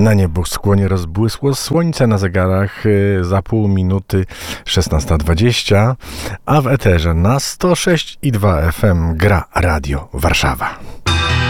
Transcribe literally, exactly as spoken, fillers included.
Na nieboskłonie rozbłysło słońce, na zegarach za pół minuty szesnasta dwadzieścia, a w eterze na sto sześć i dwa F M gra Radio Warszawa.